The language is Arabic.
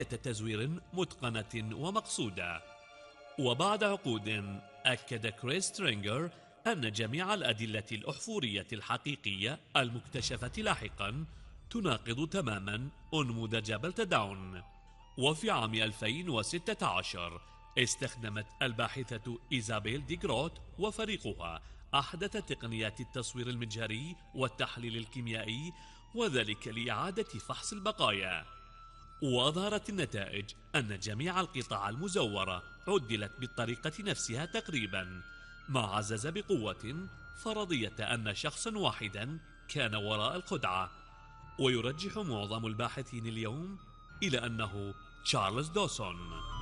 تزوير متقنة ومقصودة. وبعد عقود أكد كريس سترينجر أن جميع الأدلة الأحفورية الحقيقية المكتشفة لاحقا تناقض تماما أنموذج بلتداون. وفي عام 2016 استخدمت الباحثة إيزابيل ديغروت وفريقها أحدث تقنيات التصوير المجهري والتحليل الكيميائي، وذلك لإعادة فحص البقايا. وأظهرت النتائج أن جميع القطع المزورة عدلت بالطريقة نفسها تقريبا، ما عزز بقوة فرضية أن شخصا واحدا كان وراء الخدعة. ويرجح معظم الباحثين اليوم إلى أنه تشارلز دوسون.